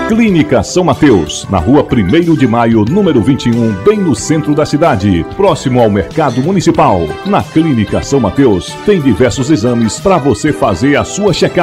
Clínica São Mateus, na rua 1º de Maio, número 21, bem no centro da cidade, próximo ao Mercado Municipal. Na Clínica São Mateus, tem diversos exames para você fazer a sua checagem.